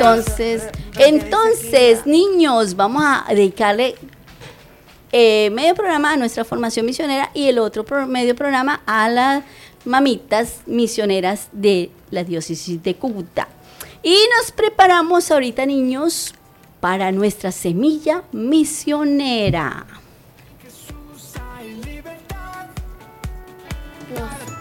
Entonces, niños, vamos a dedicarle medio programa a nuestra formación misionera y el otro medio programa a las mamitas misioneras de la diócesis de Cúcuta. Y nos preparamos ahorita, niños, para nuestra semilla misionera. Nos